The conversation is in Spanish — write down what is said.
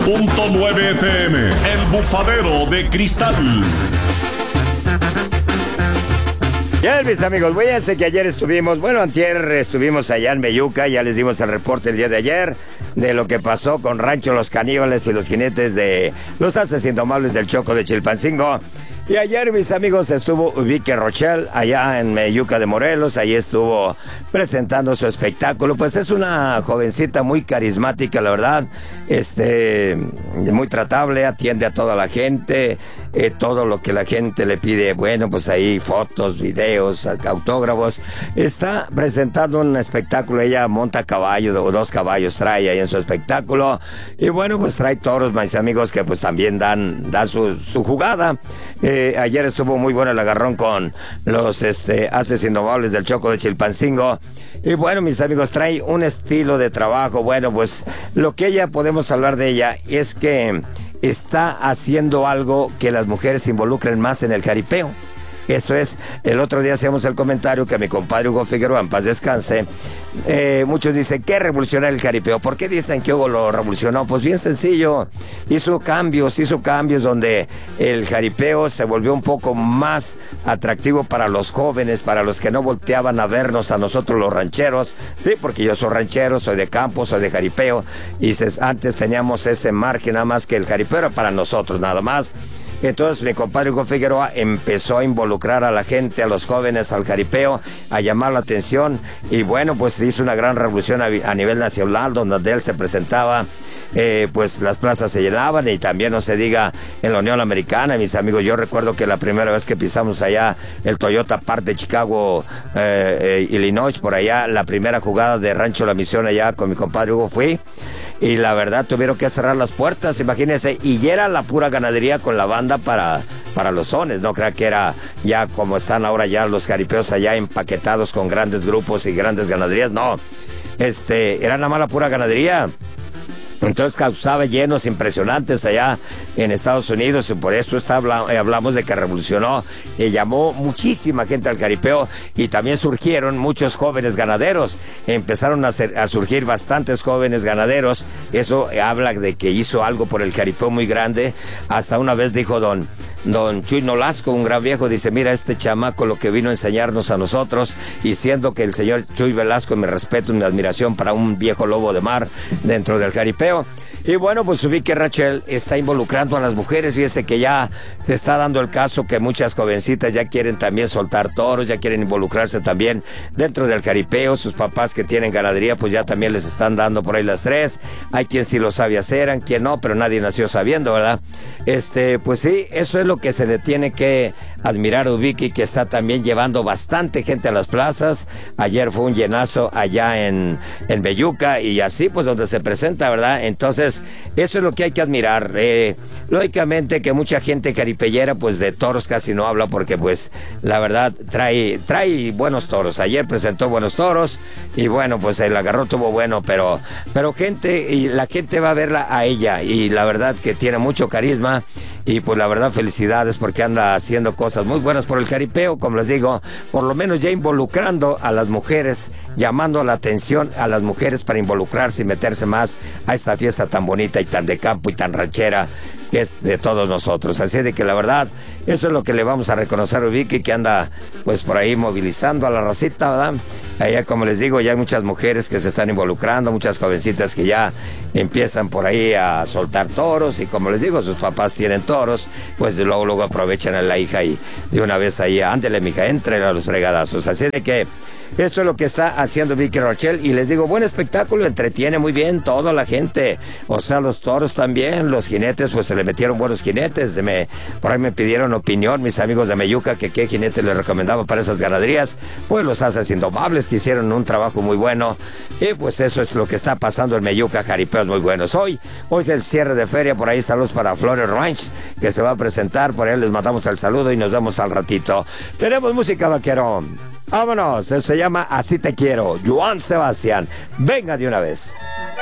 .9 FM, El Bufadero de Cristal. Ya, mis amigos, fíjense que ayer antier estuvimos allá en Meyuca, ya les dimos el reporte el día de ayer de lo que pasó con Rancho Los Caníbales y los jinetes de los Haces Indomables del Choco de Chilpancingo. Y ayer, mis amigos, estuvo Vicky Rochelle allá en Meyuca de Morelos. Ahí estuvo presentando su espectáculo. Pues es una jovencita muy carismática, la verdad. Muy tratable, atiende a toda la gente. Todo lo que la gente le pide, bueno, pues ahí fotos, videos, autógrafos. Está presentando un espectáculo. Ella monta caballo, o 2 caballos trae ahí en su espectáculo. Y bueno, pues trae toros, mis amigos, que pues también dan su jugada. Ayer estuvo muy bueno el agarrón con los Haces Indomables del Choco de Chilpancingo. Y bueno, mis amigos, trae un estilo de trabajo. Bueno, pues lo que podemos hablar de ella es que está haciendo algo que las mujeres se involucren más en el jaripeo. Eso es, el otro día hacíamos el comentario que mi compadre Hugo Figueroa, en paz descanse, muchos dicen, ¿qué revolucionó el jaripeo? ¿Por qué dicen que Hugo lo revolucionó? Pues bien sencillo, hizo cambios donde el jaripeo se volvió un poco más atractivo para los jóvenes, para los que no volteaban a vernos a nosotros los rancheros, sí, porque yo soy ranchero, soy de campo, soy de jaripeo, y antes teníamos ese margen, nada más que el jaripeo era para nosotros, nada más. Entonces mi compadre Hugo Figueroa empezó a involucrar a la gente, a los jóvenes, al jaripeo, a llamar la atención, y bueno, pues hizo una gran revolución a nivel nacional, donde él se presentaba, pues las plazas se llenaban, y también no se diga en la Unión Americana, mis amigos. Yo recuerdo que la primera vez que pisamos allá el Toyota Park de Chicago, Illinois, por allá, la primera jugada de Rancho La Misión allá con mi compadre Hugo fui, y la verdad tuvieron que cerrar las puertas, imagínense, y ya era la pura ganadería con la banda para los sones, no crea que era ya como están ahora ya los jaripeos allá empaquetados con grandes grupos y grandes ganaderías, no, era nada más la pura ganadería. Entonces causaba llenos impresionantes allá en Estados Unidos, y por eso hablamos de que revolucionó y llamó muchísima gente al jaripeo, y también surgieron muchos jóvenes ganaderos, empezaron a surgir bastantes jóvenes ganaderos. Eso habla de que hizo algo por el jaripeo muy grande. Hasta una vez dijo don Chuy Nolasco, un gran viejo, dice, mira este chamaco lo que vino a enseñarnos a nosotros, y siendo que el señor Chuy Velasco, mi respeto y mi admiración para un viejo lobo de mar dentro del jaripeo. Y bueno, pues Vicky Rachel está involucrando a las mujeres. Fíjese que ya se está dando el caso que muchas jovencitas ya quieren también soltar toros, ya quieren involucrarse también dentro del jaripeo. Sus papás que tienen ganadería, pues ya también les están dando por ahí las 3. Hay quien sí lo sabe hacer, hay quien no, pero nadie nació sabiendo, ¿verdad? Pues sí, eso es lo que se le tiene que admirar a Vicky, que está también llevando bastante gente a las plazas. Ayer fue un llenazo allá en Meyuca, y así pues donde se presenta, ¿verdad? Entonces, eso es lo que hay que admirar. Lógicamente que mucha gente caripellera, pues de toros casi no habla, porque pues la verdad trae buenos toros. Ayer presentó buenos toros, y bueno, pues el agarró tuvo bueno, pero la gente va a verla a ella, y la verdad que tiene mucho carisma. Y pues la verdad felicidades, porque anda haciendo cosas muy buenas por el jaripeo, como les digo, por lo menos ya involucrando a las mujeres, llamando la atención a las mujeres para involucrarse y meterse más a esta fiesta tan bonita y tan de campo y tan ranchera que es de todos nosotros. Así de que la verdad, eso es lo que le vamos a reconocer a Vicky, que anda pues por ahí movilizando a la racita, ¿verdad? Allá, como les digo, ya hay muchas mujeres que se están involucrando, muchas jovencitas que ya empiezan por ahí a soltar toros, y como les digo, sus papás tienen toros, pues luego aprovechan a la hija y de una vez ahí, ándele mija, entren a los fregadazos. Así de que esto es lo que está haciendo Vicky Rochelle, y les digo, buen espectáculo, entretiene muy bien toda la gente, o sea, los toros también, los jinetes, pues se le metieron buenos jinetes. Por ahí me pidieron opinión mis amigos de Meyuca, que qué jinete les recomendaba para esas ganaderías. Pues los Haces Indomables, que hicieron un trabajo muy bueno, y pues eso es lo que está pasando en Meyuca, jaripeos muy buenos. Hoy es el cierre de feria, por ahí saludos para Flores Ranch, que se va a presentar, por ahí les mandamos el saludo y nos vemos al ratito. Tenemos música, vaquero. Vámonos, eso se llama Así Te Quiero, Joan Sebastián. Venga de una vez.